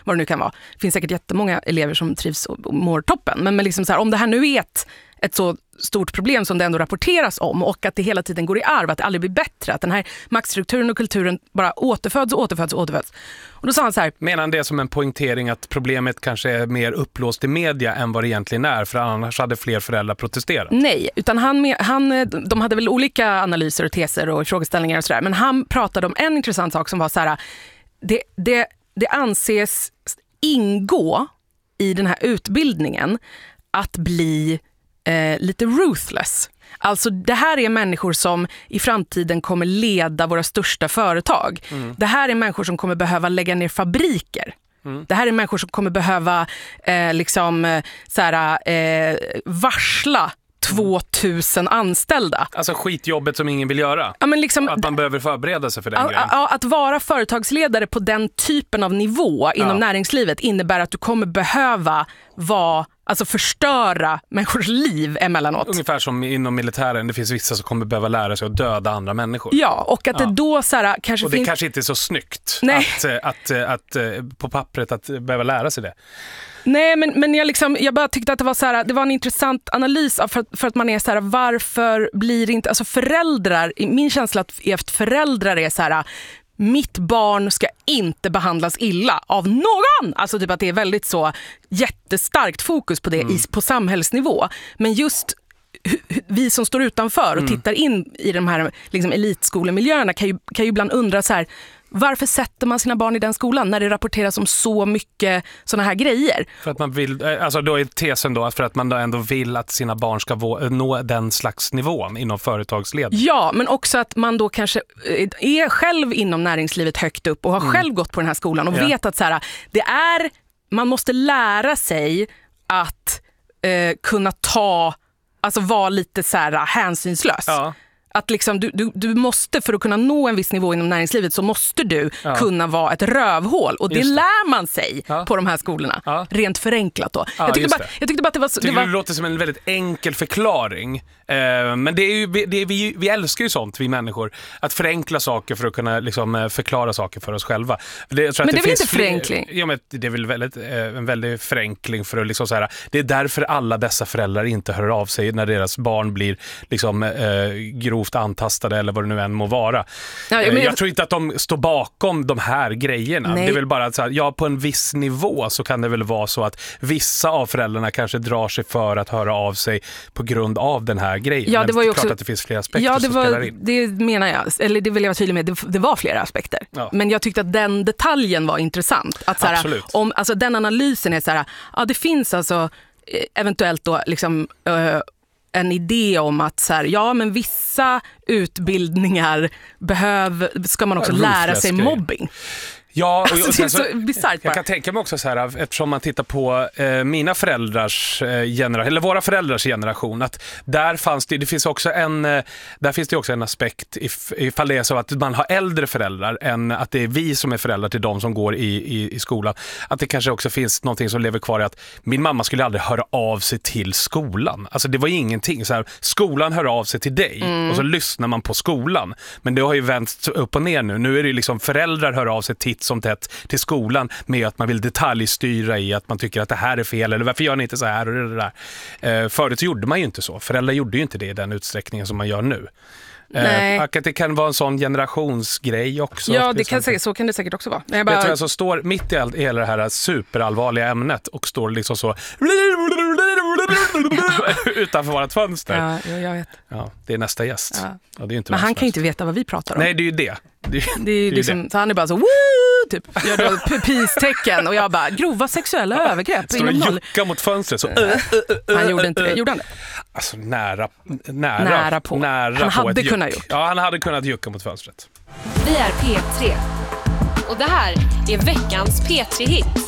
vad det nu kan vara. Det finns säkert jättemånga elever som trivs och mår toppen. Men liksom så här, om det här nu är ett så stort problem som det ändå rapporteras om och att det hela tiden går i arv, att det aldrig blir bättre, att den här maktstrukturen och kulturen bara återföds. Och då sa han så här... Menar han det som en poängtering att problemet kanske är mer upplåst i media än vad det egentligen är, för annars hade fler föräldrar protesterat? Nej, utan de hade väl olika analyser och teser och frågeställningar och sådär, men han pratade om en intressant sak som var så här, det anses ingå i den här utbildningen att bli lite ruthless. Alltså det här är människor som i framtiden kommer leda våra största företag. Det här är människor som kommer behöva lägga ner fabriker. Det här är människor som kommer behöva varsla 2000 anställda. Alltså skitjobbet som ingen vill göra. Ja, men liksom, att man behöver förbereda sig för den grejen. Ja, att vara företagsledare på den typen av nivå inom näringslivet innebär att du kommer behöva förstöra människors liv emellanåt. Ungefär som inom militären, det finns vissa som kommer behöva lära sig att döda andra människor. Ja, och att det då kanske och det kanske inte är så snyggt att på pappret att behöva lära sig det. Nej, men jag bara tyckte att det var en intressant analys för att man är varför blir inte, alltså föräldrar, min känsla är att föräldrar är mitt barn ska inte behandlas illa av någon. Alltså typ att det är väldigt så jättestarkt fokus på det på samhällsnivå. Men just vi som står utanför och tittar in i de här elitskolemiljöerna kan ju ibland undra varför sätter man sina barn i den skolan när det rapporteras om så mycket såna här grejer? För att man vill, alltså då är tesen då för att man då ändå vill att sina barn ska nå den slags nivån inom företagsledning. Ja, men också att man då kanske är själv inom näringslivet högt upp och har själv gått på den här skolan och vet att man måste lära sig att kunna vara lite hänsynslös. Ja. Att du måste, för att kunna nå en viss nivå inom näringslivet så måste du kunna vara ett rövhål. Och det lär man sig på de här skolorna. Ja. Rent förenklat då. Jag tyckte bara att det var... Det låter som en väldigt enkel förklaring. Men det är ju, vi älskar ju sånt, vi människor. Att förenkla saker för att kunna förklara saker för oss själva. Men det är väl inte förenkling? Ja, men det är väl en väldigt förenkling för att det är därför alla dessa föräldrar inte hör av sig när deras barn blir grovt antastade eller vad det nu än må vara. Ja, jag tror inte att de står bakom de här grejerna. Nej. Det är väl bara att på en viss nivå så kan det väl vara så att vissa av föräldrarna kanske drar sig för att höra av sig på grund av den här grejen. Ja, det var ju klart att det finns flera aspekter som spelar in. Det menar jag. Eller det vill jag vara tydlig med. Det var flera aspekter. Ja. Men jag tyckte att den detaljen var intressant. Att den analysen är det finns eventuellt då en idé om att men vissa utbildningar ska man också lära sig mobbing. Ja, och det är så bizarrt. Jag kan tänka mig också eftersom man tittar på mina föräldrars generation, eller våra föräldrars generation, att där finns det också en aspekt ifall det är så att man har äldre föräldrar än att det är vi som är föräldrar till de som går i skolan. Att det kanske också finns någonting som lever kvar i att min mamma skulle aldrig höra av sig till skolan. Alltså det var ingenting. Skolan hör av sig till dig och så lyssnar man på skolan. Men det har ju vänt upp och ner nu. Nu är det föräldrar hör av sig som tätt till skolan med att man vill detaljstyra i att man tycker att det här är fel eller varför gör ni inte så här och det där. Förut gjorde man ju inte så. Föräldrar gjorde ju inte det i den utsträckningen som man gör nu. Att det kan vara en sån generationsgrej också. Ja, så kan det säkert också vara. Jag tror jag står mitt i hela det här superallvarliga ämnet och står så utanför vårt fönster. Ja, jag vet. Ja, det är nästa gäst. Ja. Ja, det är inte men han kan ju inte veta vad vi pratar om. Nej, det är ju det. Det är liksom, så han är bara så woo, typ gör då peace-tecken och jag bara grova sexuella övergrepp. Står och jucka mot fönstret så han gjorde inte det. Gjorde han det? Alltså nära på. Han hade kunnat gjort. Ja, han hade kunnat jucka mot fönstret. Vi är P3 och det här är veckans P3-hit.